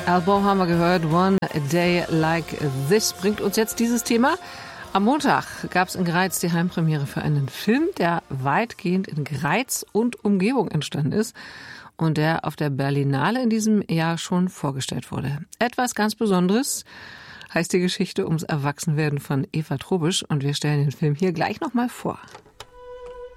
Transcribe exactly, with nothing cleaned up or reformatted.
Album haben wir gehört, One Day Like This bringt uns jetzt dieses Thema. Am Montag gab es in Greiz die Heimpremiere für einen Film, der weitgehend in Greiz und Umgebung entstanden ist und der auf der Berlinale in diesem Jahr schon vorgestellt wurde. Etwas ganz Besonderes heißt die Geschichte ums Erwachsenwerden von Eva Trobisch und wir stellen den Film hier gleich nochmal vor.